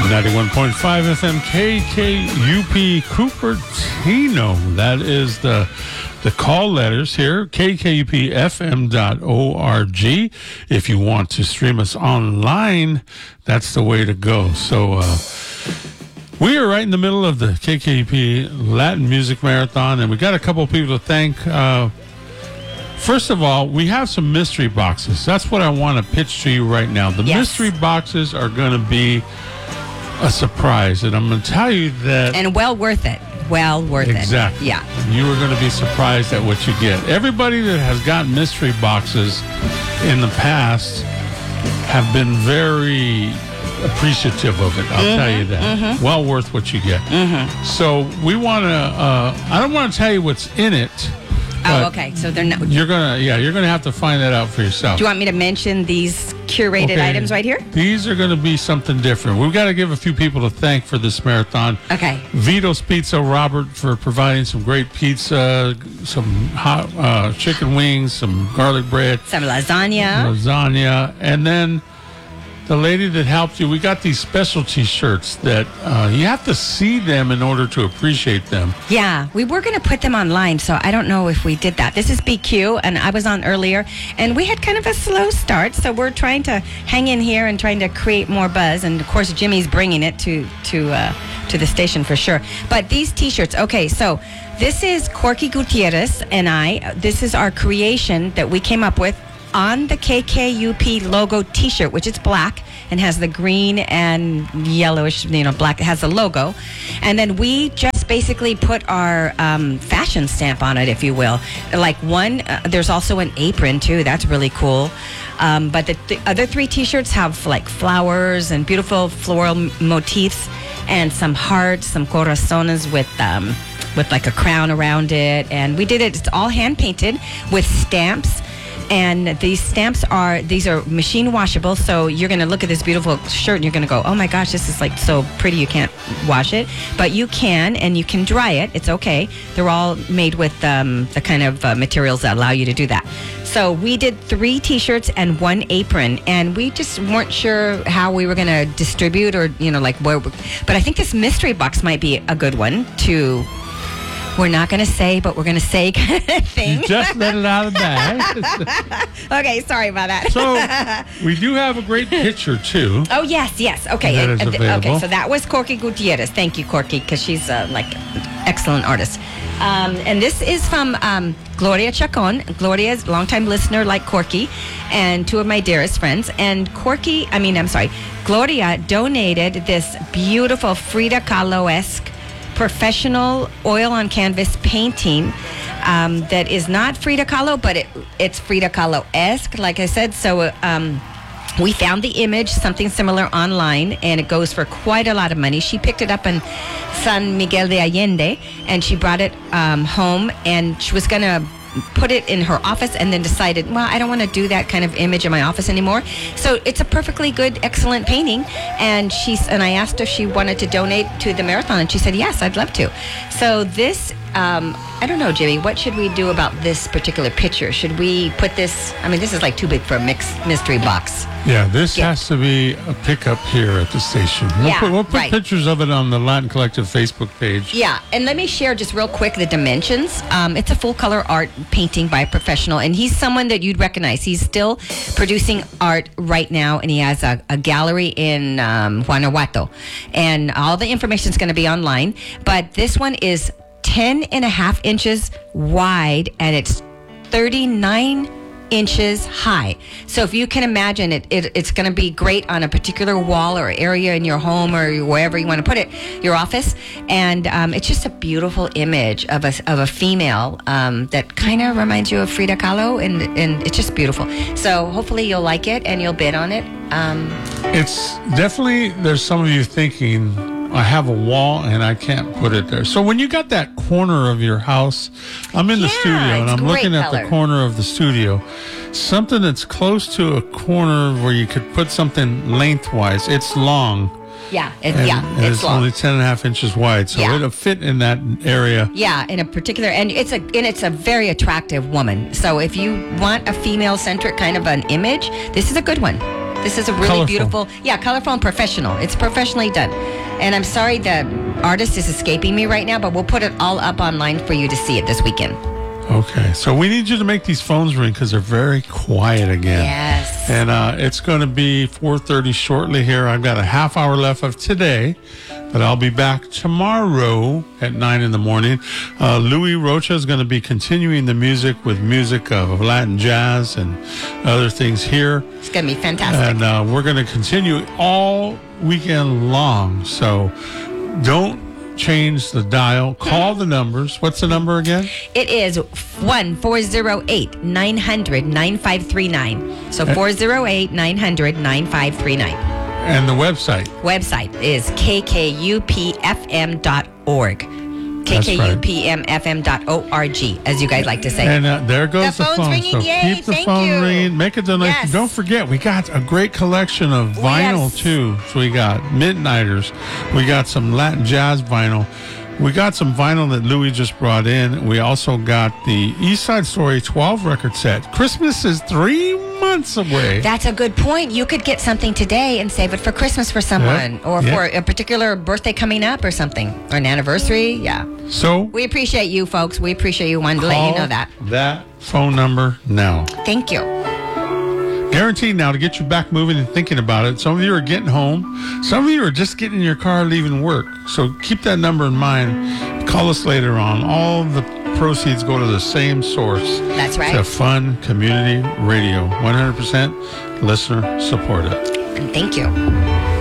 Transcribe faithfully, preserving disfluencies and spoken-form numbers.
ninety-one point five F M K K U P Cupertino. That is the the call letters here, K K U P F M dot org. If you want to stream us online, that's the way to go. So uh, we are right in the middle of the K K U P Latin Music Marathon, and we got a couple of people to thank. Uh, First of all, we have some mystery boxes. That's what I want to pitch to you right now. The yes. mystery boxes are going to be a surprise, and I'm going to tell you that... And well worth it. Well worth exactly. it. Exactly. Yeah. You are going to be surprised at what you get. Everybody that has gotten mystery boxes in the past have been very appreciative of it. I'll mm-hmm, tell you that. Mm-hmm. Well worth what you get. Mm-hmm. So we want to... Uh, I don't want to tell you what's in it. Oh, okay. So they're not. You're gonna, yeah, you're gonna have to find that out for yourself. Do you want me to mention these curated okay. items right here? These are gonna be something different. We've got to give a few people to thank for this marathon. Okay. Vito's Pizza Robert for providing some great pizza, some hot uh, chicken wings, some garlic bread, some lasagna, lasagna, and then the lady that helped you. We got these specialty shirts that uh, you have to see them in order to appreciate them. Yeah, we were going to put them online, so I don't know if we did that. This is B Q, and I was on earlier, and we had kind of a slow start, so we're trying to hang in here and trying to create more buzz. And of course, Jimmy's bringing it to to uh, to the station for sure. But these T-shirts, okay, so this is Corky Gutierrez and I. This is our creation that we came up with on the K K U P logo T-shirt, which is black and has the green and yellowish, you know, black. It has the logo, and then we just basically put our um, fashion stamp on it, if you will. Like one, uh, there's also an apron too. That's really cool. Um, but the, the other three T-shirts have like flowers and beautiful floral m- motifs, and some hearts, some corazones with um, with like a crown around it. And we did it. It's all hand painted with stamps. And these stamps are, these are machine washable, so you're going to look at this beautiful shirt and you're going to go, oh my gosh, this is like so pretty, you can't wash it. But you can, and you can dry it. It's okay. They're all made with um, the kind of uh, materials that allow you to do that. So we did three T-shirts and one apron, and we just weren't sure how we were going to distribute or, you know, like where. But I think this mystery box might be a good one to... We're not going to say, but we're going to say kind of thing. You just let it out of the bag. Okay, sorry about that. So, we do have a great picture, too. Oh, yes, yes. Okay. That is uh, available. Okay, so that was Corky Gutierrez. Thank you, Corky, because she's, uh, like, excellent artist. Um, and this is from um, Gloria Chacon. Gloria is a longtime listener like Corky, and two of my dearest friends. And Corky, I mean, I'm sorry, Gloria donated this beautiful Frida Kahlo-esque professional oil on canvas painting um, that is not Frida Kahlo, but it, it's Frida Kahlo-esque, like I said. So um, we found the image, something similar online, and it goes for quite a lot of money. She picked it up in San Miguel de Allende, and she brought it um, home, and she was going to put it in her office and then decided, well, I don't want to do that kind of image in my office anymore. So it's a perfectly good, excellent painting. And she's and I asked her if she wanted to donate to the marathon, and she said, yes, I'd love to. So this, um, I don't know, Jimmy, what should we do about this particular picture? Should we put this, I mean, this is like too big for a mixed mystery box. Yeah, this Yeah. has to be a pickup here at the station. We'll Yeah, put, we'll put right. pictures of it on the Latin Collective Facebook page. Yeah, and let me share just real quick the dimensions. Um, it's a full color art painting by a professional, and he's someone that you'd recognize. He's still producing art right now, and he has a, a gallery in um, Guanajuato. And all the information is going to be online, but this one is ten and a half inches wide, and it's thirty-nine inches high. So if you can imagine it, it it's going to be great on a particular wall or area in your home or wherever you want to put it, your office. And um, it's just a beautiful image of a, of a female um, that kind of reminds you of Frida Kahlo, and, and it's just beautiful. So hopefully you'll like it and you'll bid on it. Um, It's definitely, there's some of you thinking, I have a wall and I can't put it there. So when you got that corner of your house, I'm in the Yeah, studio and it's I'm great looking at color. the corner of the studio. Something that's close to a corner where you could put something lengthwise. It's long. yeah, it, And, yeah, and it's it's long. only ten and a half inches wide. So Yeah. it'll fit in that area. Yeah, in a particular, and it's a and it's a very attractive woman. So if you want a female-centric kind of an image, this is a good one. This is a really Colorful. beautiful, yeah, colorful and professional. It's professionally done. And I'm sorry the artist is escaping me right now, but we'll put it all up online for you to see it this weekend. Okay, so we need you to make these phones ring because they're very quiet again. Yes. And uh, it's going to be four thirty shortly here. I've got a half hour left of today, but I'll be back tomorrow at nine in the morning. Uh, Louis Rocha is going to be continuing the music with music of Latin jazz and other things here. It's going to be fantastic. And uh, we're going to continue all weekend long. So don't change the dial. Call the numbers. What's the number again? It is one four zero eight, nine hundred, nine five three nine. So four zero eight, nine hundred, nine five three nine. And the website. Website is k k u p f m dot org. k k u p m f m dot org, as you guys like to say. And uh, there goes The the, phone's phone. ringing. So Yay, keep the thank phone you. ringing. Make a donation. Yes. Don't forget, we got a great collection of vinyl Yes. too. So we got Midnighters. We got some Latin jazz vinyl. We got some vinyl that Louis just brought in. We also got the East Side Story twelve record set. Christmas is three months away. That's a good point. You could get something today and save it for Christmas for someone, Yeah. or Yeah. for a particular birthday coming up or something, or an anniversary. Yeah. So We appreciate you, folks. We appreciate you. Wanted to let you know that. that phone number now. Thank you. Guaranteed now to get you back moving and thinking about it. Some of you are getting home. Some of you are just getting in your car leaving work. So keep that number in mind. Call us later on. All the proceeds go to the same source. That's right. To Fun Community Radio. one hundred percent listener supported. And thank you.